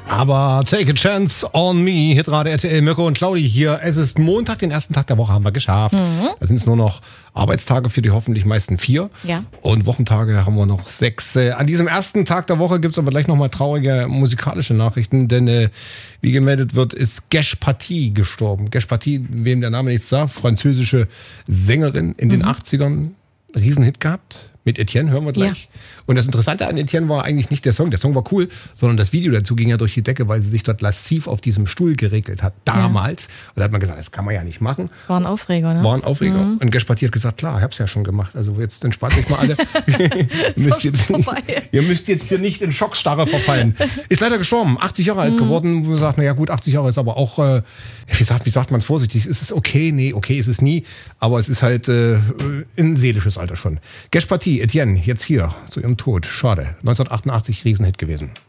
Aber Take a Chance on Me, Hitrate RTL, Mirko und Claudi hier. Es ist Montag, den ersten Tag der Woche haben wir geschafft. Da sind es nur noch Arbeitstage für die hoffentlich meisten 4. Ja. Und Wochentage haben wir noch 6. An diesem ersten Tag der Woche gibt's aber gleich nochmal traurige musikalische Nachrichten, denn wie gemeldet wird, ist Gesh Paty gestorben. Gesh Paty, wem der Name nichts sagt, französische Sängerin in den 80ern. Riesenhit gehabt. Mit Etienne hören wir gleich. Ja. Und das Interessante an Etienne war eigentlich nicht der Song war cool, sondern das Video dazu ging ja durch die Decke, weil sie sich dort lassiv auf diesem Stuhl geregelt hat, damals. Ja. Und da hat man gesagt, das kann man ja nicht machen. War ein Aufreger, ne? War ein Aufreger. Und Gesh Paty hat gesagt, klar, ich hab's ja schon gemacht. Also jetzt entspannt euch mal alle. Ihr müsst jetzt hier nicht in Schockstarre verfallen. Ist leider gestorben, 80 Jahre alt geworden. Wo man sagt, naja gut, 80 Jahre ist aber auch, wie sagt man es vorsichtig, ist es okay? Nee, okay ist es nie. Aber es ist halt ein seelisches Alter schon. Gesh Paty, Etienne, jetzt hier zu ihrem Tod. Schade. 1988 Riesenhit gewesen.